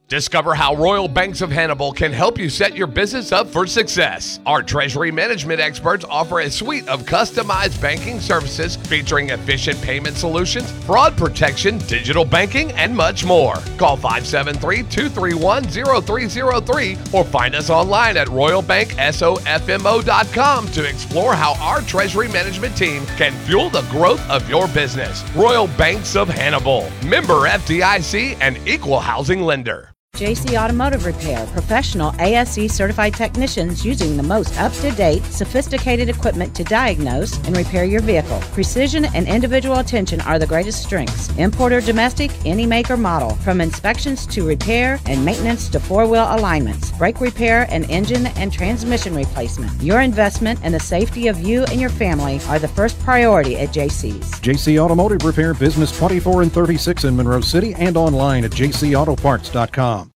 Discover how Royal Banks of Hannibal can help you set your business up for success. Our treasury management experts offer a suite of customized banking services featuring efficient payment solutions, fraud protection, digital banking, and much more. Call 573-231-0303 or find us online at royalbanksofmo.com to explore how our treasury management team can fuel the growth of your business. Royal Banks of Hannibal, member FDIC and equal housing lender. JC Automotive Repair, professional ASE certified technicians using the most up-to-date, sophisticated equipment to diagnose and repair your vehicle. Precision and individual attention are the greatest strengths. Import or domestic, any make or model. From inspections to repair and maintenance to four-wheel alignments, brake repair and engine and transmission replacement. Your investment and the safety of you and your family are the first priority at JC's. JC Automotive Repair, business 24 and 36 in Monroe City and online at jcautoparts.com.